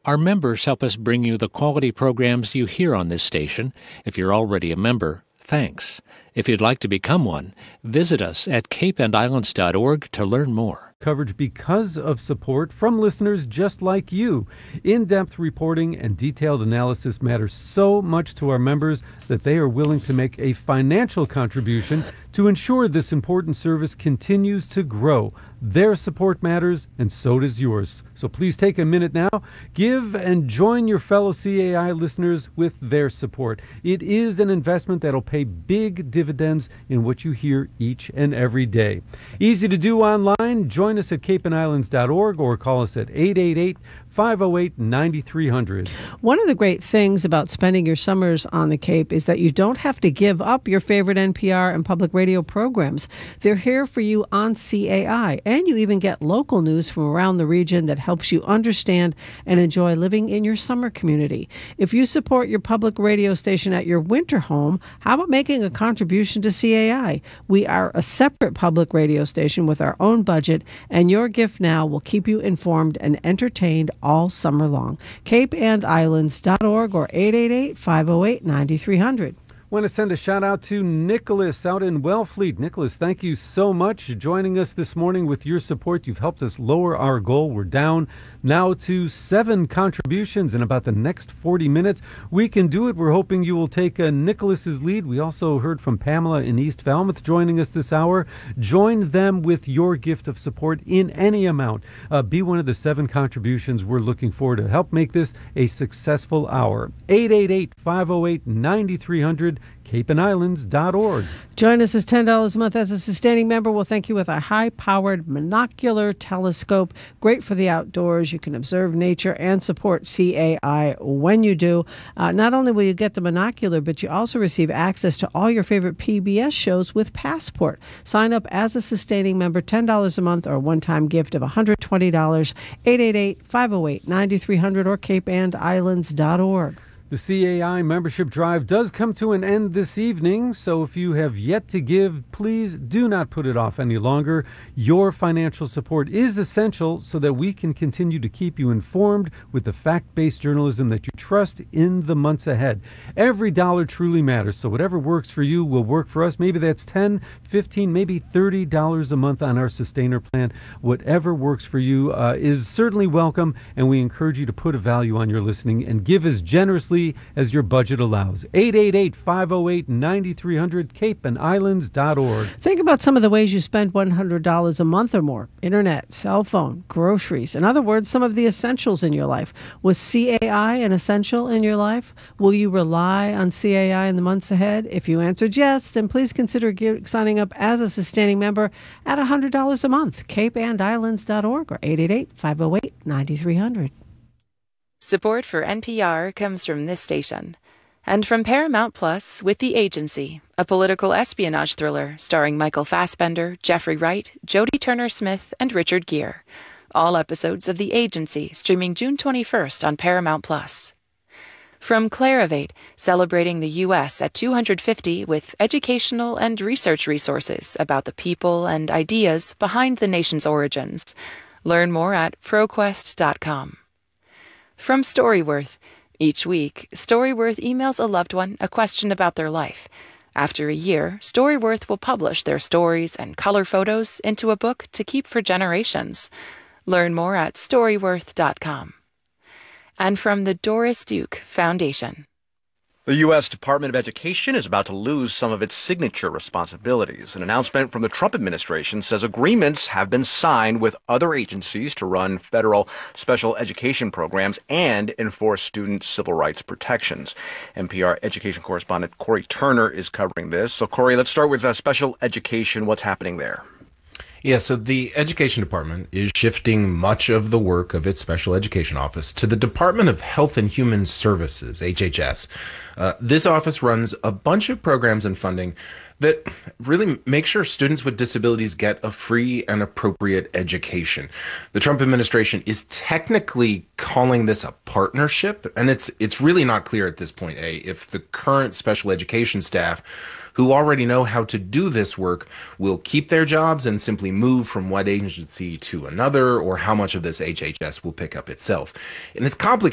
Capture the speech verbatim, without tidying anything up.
Our members help us bring you the quality programs you hear on this station. If you're already a member, thanks. If you'd like to become one, visit us at cape and islands dot org to learn more. Coverage because of support from listeners just like you. In-depth reporting and detailed analysis matter so much to our members that they are willing to make a financial contribution to ensure this important service continues to grow. Their support matters, and so does yours. So please take a minute now, give and join your fellow C A I listeners with their support. It is an investment that'll pay big dividends in what you hear each and every day. Easy to do online. Join us at cape and islands dot org or call us at eight eight eight, five oh eight, nine three hundred. One of the great things about spending your summers on the Cape is that you don't have to give up your favorite N P R and public radio programs. They're here for you on C A I, and you even get local news from around the region that helps you understand and enjoy living in your summer community. If you support your public radio station at your winter home, how about making a contribution to C A I? We are a separate public radio station with our own budget, and your gift now will keep you informed and entertained all summer long. cape and islands dot org or eight eight eight, five oh eight, nine three hundred. Want to send a shout out to Nicholas out in Wellfleet. Nicholas, thank you so much for joining us this morning. With your support, you've helped us lower our goal. We're down now to seven contributions in about the next forty minutes. We can do it. We're hoping you will take uh, Nicholas's lead. We also heard from Pamela in East Falmouth joining us this hour. Join them with your gift of support in any amount. Uh, be one of the seven contributions we're looking for to help make this a successful hour. eight eight eight, five oh eight, nine three hundred. cape and islands dot org. Join us as ten dollars a month as a sustaining member. We'll thank you with a high-powered monocular telescope. Great for the outdoors. You can observe nature and support C A I when you do. Uh, not only will you get the monocular, but you also receive access to all your favorite P B S shows with Passport. Sign up as a sustaining member, ten dollars a month, or a one-time gift of one hundred twenty dollars. eight eight eight, five oh eight, nine three hundred or cape and islands dot org. The C A I membership drive does come to an end this evening, so if you have yet to give, please do not put it off any longer. Your financial support is essential so that we can continue to keep you informed with the fact-based journalism that you trust in the months ahead. Every dollar truly matters, so whatever works for you will work for us. Maybe that's ten, fifteen, maybe thirty dollars a month on our Sustainer plan. Whatever works for you uh, is certainly welcome, and we encourage you to put a value on your listening and give as generously as your budget allows. eight eight eight, five oh eight, nine three hundred, cape and islands dot org. Think about some of the ways you spend one hundred dollars a month or more. Internet, cell phone, groceries. In other words, some of the essentials in your life. Was C A I an essential in your life? Will you rely on C A I in the months ahead? If you answered yes, then please consider give, signing up as a sustaining member at one hundred dollars a month. cape and islands dot org or eight eight eight, five oh eight, nine three hundred. Support for N P R comes from this station and from Paramount Plus with The Agency, a political espionage thriller starring Michael Fassbender, Jeffrey Wright, Jodie Turner-Smith, and Richard Gere. All episodes of The Agency streaming June twenty-first on Paramount Plus. From Clarivate, celebrating the U S at two hundred fifty with educational and research resources about the people and ideas behind the nation's origins. Learn more at ProQuest dot com. From Storyworth. Each week, Storyworth emails a loved one a question about their life. After a year, Storyworth will publish their stories and color photos into a book to keep for generations. Learn more at Storyworth dot com. And from the Doris Duke Foundation. The U S Department of Education is about to lose some of its signature responsibilities. An announcement from the Trump administration says agreements have been signed with other agencies to run federal special education programs and enforce student civil rights protections. N P R education correspondent Corey Turner is covering this. So, Corey, let's start with uh, special education. What's happening there? Yeah, so the Education Department is shifting much of the work of its Special Education Office to the Department of Health and Human Services, H H S. Uh, this office runs a bunch of programs and funding that really make sure students with disabilities get a free and appropriate education. The Trump administration is technically calling this a partnership, and it's it's really not clear at this point, A, if the current special education staff who already know how to do this work will keep their jobs and simply move from one agency to another, or how much of this H H S will pick up itself. And it's complicated